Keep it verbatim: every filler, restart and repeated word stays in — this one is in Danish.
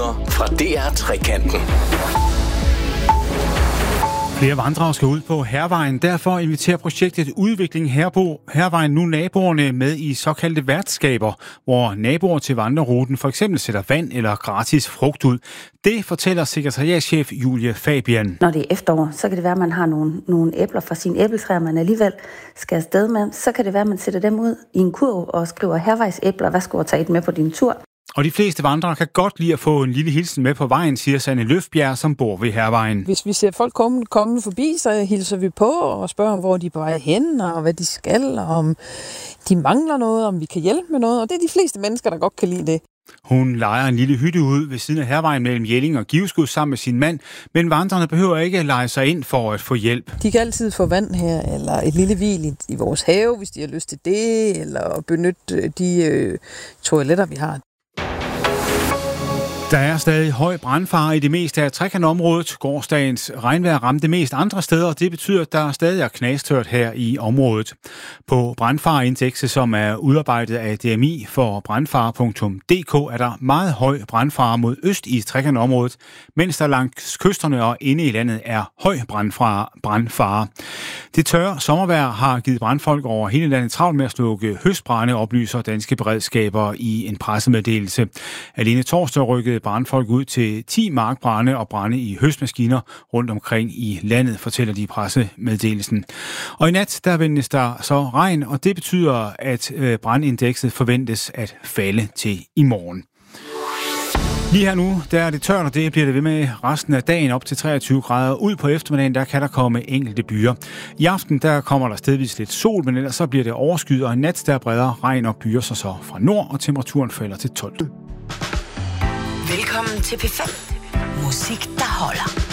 Nyheder fra D R Trekanten. Flere vandrere skal ud på Hærvejen. Derfor inviterer projektet Udvikling Herbo Hærvejen nu naboerne med i såkaldte værtskaber, hvor naboer til vandreruten for eksempel sætter vand eller gratis frugt ud. Det fortæller sekretariatschef Julie Fabian. Når det er efterår, så kan det være, at man har nogle, nogle æbler fra sine æbletræer, man alligevel skal afsted med. Så kan det være, at man sætter dem ud i en kurv og skriver Hærvejsæbler. Værsgo at tage et med på din tur. Og de fleste vandrere kan godt lide at få en lille hilsen med på vejen, siger Sanne Løfbjerg, som bor ved Hærvejen. Hvis vi ser folk komme, komme forbi, så hilser vi på og spørger, hvor de er på vej hen, og hvad de skal, og om de mangler noget, om vi kan hjælpe med noget. Og det er de fleste mennesker, der godt kan lide det. Hun lejer en lille hytte ud ved siden af Hærvejen mellem Jelling og Givskud sammen med sin mand, men vandrerne behøver ikke at leje sig ind for at få hjælp. De kan altid få vand her, eller et lille hvil i, i vores have, hvis de har lyst til det, eller benytte de øh, toiletter, vi har. Der er stadig høj brandfare i det meste af Trekantområdet. Gårsdagens regnvejr ramte mest andre steder, og det betyder, at der stadig er knastørt her i området. På brandfareindekset, som er udarbejdet af D M I for brandfare punktum d k, er der meget høj brandfare mod øst i Trekantområdet, mens der langs kysterne og inde i landet er høj brandfare. brandfare. Det tørre sommervejr har givet brandfolk over hele landet travlt med at slukke høstbrande, oplyser danske beredskaber i en pressemeddelelse. Alene torsdag rykkede brandfolk ud til ti markbrande og brande i høstmaskiner rundt omkring i landet, fortæller de i pressemeddelelsen. Og i nat, der ventes der så regn, og det betyder, at brandindekset forventes at falde til i morgen. Lige her nu, der er det tørt, og det bliver det ved med resten af dagen op til treogtyve grader. Ud på eftermiddagen, der kan der komme enkelte byer. I aften, der kommer der stedvis lidt sol, men ellers så bliver det overskyet, og i nat, der breder regn og byer sig så fra nord, og temperaturen falder til tolv. Velkommen til P fem. Musik, der holder.